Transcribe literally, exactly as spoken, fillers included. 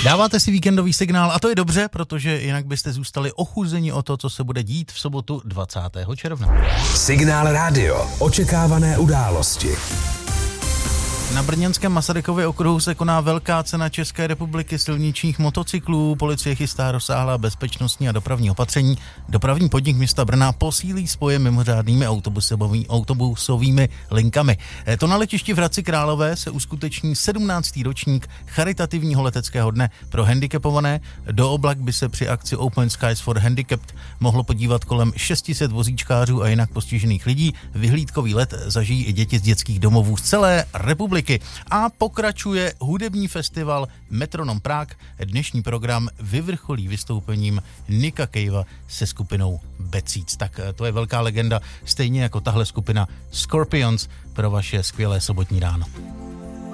Dáváte si víkendový signál a to je dobře, protože jinak byste zůstali ochuzeni o to, co se bude dít v sobotu dvacátého června. Signál rádio. Očekávané události. Na brněnském Masarykově okruhu se koná velká cena České republiky silničních motocyklů. Policie chystá rozsáhlá bezpečnostní a dopravní opatření. Dopravní podnik města Brna posílí spoje mimořádnými autobusovými, autobusovými linkami. To na letišti v Hradci Králové se uskuteční sedmnáctý ročník charitativního leteckého dne pro handicapované. Do oblak by se při akci Open Skies for Handicapped mohlo podívat kolem šest set vozíčkářů a jinak postižených lidí. Vyhlídkový let zažijí i děti z dětských domovů z celé republiky. A pokračuje hudební festival Metronom Prague. Dnešní program vyvrcholí vystoupením Nicka Cavea se skupinou Bad Seeds. Tak to je velká legenda, stejně jako tahle skupina Scorpions pro vaše skvělé sobotní ráno.